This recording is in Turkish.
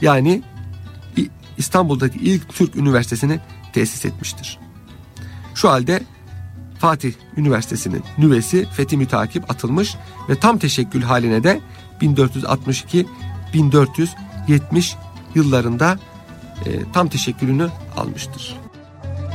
Yani İstanbul'daki ilk Türk üniversitesini tesis etmiştir. Şu halde Fatih Üniversitesi'nin nüvesi fethi mütakip atılmış ve tam teşekkül haline de 1462-1470 yıllarında tam teşekkülünü almıştır.